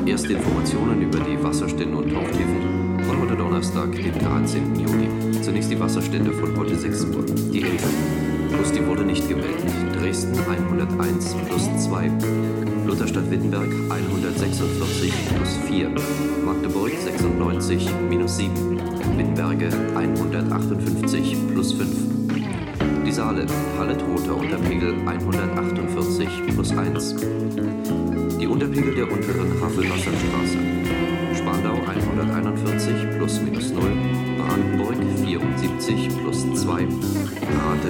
Erste Informationen über die Wasserstände und Tauchtiefen von heute Donnerstag, dem 13. Juni. Zunächst die Wasserstände von heute 6 Uhr. Die Elbe. Lusti wurde nicht gemeldet. Dresden 101 plus 2. Lutherstadt Wittenberg 146 plus 4. Magdeburg 96 minus 7. Wittenberge 158 plus 5. Die Saale, Halle-Trotha Unterpegel 148 plus 1. Die Unterpegel der unteren Havelwasserstraße. Spandau 141 plus minus 0. Brandenburg 74 plus 2. Rade